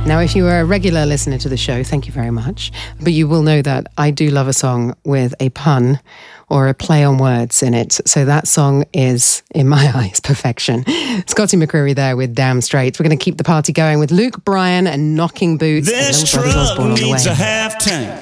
Now, if you are a regular listener to the show, thank you very much. But you will know that I do love a song with a pun or a play on words in it. So that song is, in my eyes, perfection. Scotty McCreery there with Damn Straight. We're going to keep the party going with Luke Bryan and Knocking Boots. This and Little Brothers truck Osborne on the way. needs a half tank.